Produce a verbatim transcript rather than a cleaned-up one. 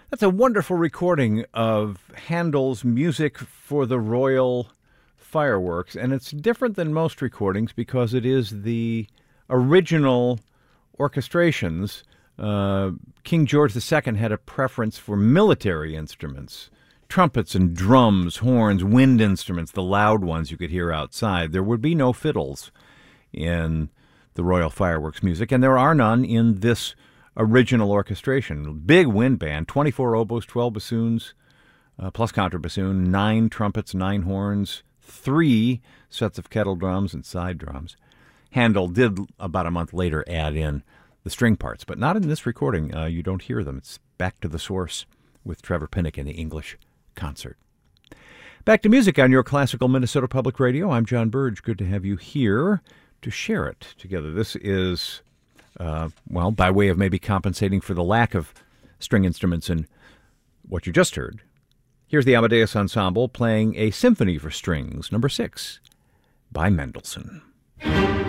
That's a wonderful recording of Handel's music for the Royal Fireworks, and it's different than most recordings because it is the original orchestrations. Uh, King George the Second had a preference for military instruments, trumpets and drums, horns, wind instruments, the loud ones you could hear outside. There would be no fiddles in the Royal Fireworks music, and there are none in this original orchestration. Big wind band, twenty-four oboes, twelve bassoons, uh, plus contrabassoon, nine trumpets, nine horns, three sets of kettle drums and side drums. Handel did, about a month later, add in the string parts, but not in this recording. Uh, you don't hear them. It's back to the source with Trevor Pinnock in the English concert. Back to music on your classical Minnesota Public Radio. I'm John Burge. Good to have you here to share it together. This is... Uh, well, by way of maybe compensating for the lack of string instruments in what you just heard, here's the Amadeus Ensemble playing a symphony for strings, number six, by Mendelssohn.